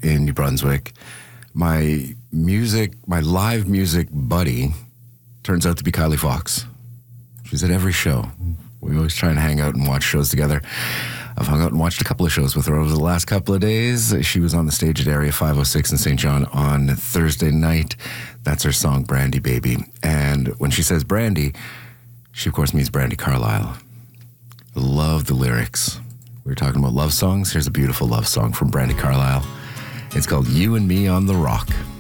in New Brunswick. My live music buddy turns out to be Kylie Fox. She's at every show. We always try and hang out and watch shows together. I've hung out and watched a couple of shows with her over the last couple of days. She was on the stage at Area 506 in St. John on Thursday night. That's her song, Brandy Baby. And when she says Brandy, she of course means Brandi Carlile. Love the lyrics. We were talking about love songs. Here's a beautiful love song from Brandi Carlile. It's called You and Me on the Rock.